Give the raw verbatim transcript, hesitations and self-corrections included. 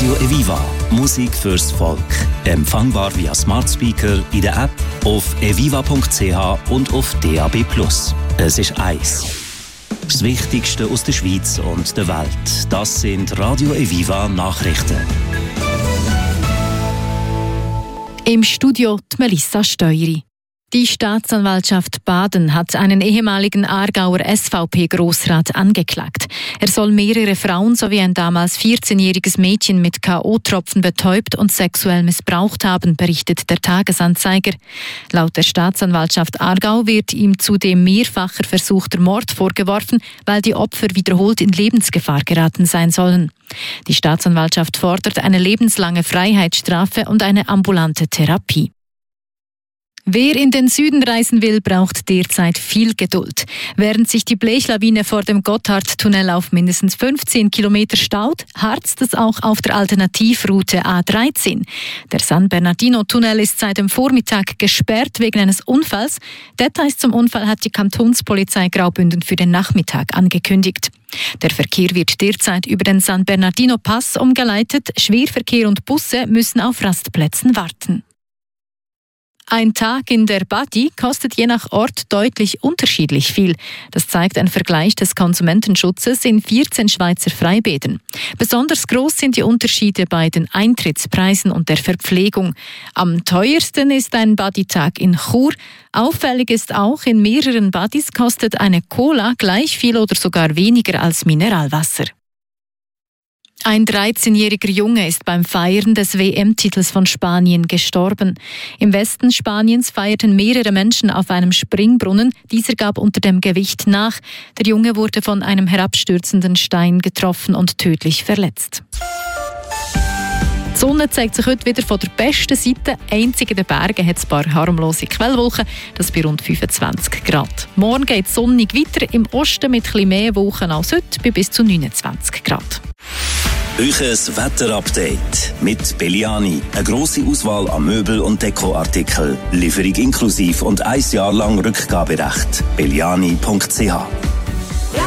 Radio Eviva. Musik fürs Volk. Empfangbar via Smart Speaker in der App, auf eviva punkt c h und auf D A B plus. Es ist eins. Das Wichtigste aus der Schweiz und der Welt. Das sind Radio Eviva Nachrichten. Im Studio die Melissa Steueri. Die Staatsanwaltschaft Baden hat einen ehemaligen Aargauer S V P-Grossrat angeklagt. Er soll mehrere Frauen sowie ein damals vierzehnjähriges Mädchen mit K O-Tropfen betäubt und sexuell missbraucht haben, berichtet der Tagesanzeiger. Laut der Staatsanwaltschaft Aargau wird ihm zudem mehrfacher versuchter Mord vorgeworfen, weil die Opfer wiederholt in Lebensgefahr geraten sein sollen. Die Staatsanwaltschaft fordert eine lebenslange Freiheitsstrafe und eine ambulante Therapie. Wer in den Süden reisen will, braucht derzeit viel Geduld. Während sich die Blechlawine vor dem Gotthardtunnel auf mindestens fünfzehn Kilometer staut, harzt es auch auf der Alternativroute A dreizehn. Der San Bernardino-Tunnel ist seit dem Vormittag gesperrt wegen eines Unfalls. Details zum Unfall hat die Kantonspolizei Graubünden für den Nachmittag angekündigt. Der Verkehr wird derzeit über den San Bernardino-Pass umgeleitet. Schwerverkehr und Busse müssen auf Rastplätzen warten. Ein Tag in der Badi kostet je nach Ort deutlich unterschiedlich viel. Das zeigt ein Vergleich des Konsumentenschutzes in vierzehn Schweizer Freibädern. Besonders groß sind die Unterschiede bei den Eintrittspreisen und der Verpflegung. Am teuersten ist ein Badi-Tag in Chur. Auffällig ist auch, in mehreren Badis kostet eine Cola gleich viel oder sogar weniger als Mineralwasser. Ein dreizehnjähriger Junge ist beim Feiern des W M-Titels von Spanien gestorben. Im Westen Spaniens feierten mehrere Menschen auf einem Springbrunnen. Dieser gab unter dem Gewicht nach. Der Junge wurde von einem herabstürzenden Stein getroffen und tödlich verletzt. Die Sonne zeigt sich heute wieder von der besten Seite. Einzig in den Bergen hat es ein paar harmlose Quellwolken, das bei rund fünfundzwanzig Grad. Morgen geht es sonnig weiter, im Osten mit etwas mehr Wolken als heute, bei bis zu neunundzwanzig Grad. Euches Wetterupdate mit Belliani. Eine grosse Auswahl an Möbel- und Dekoartikeln. Lieferung inklusiv und ein Jahr lang Rückgaberecht. belliani punkt c h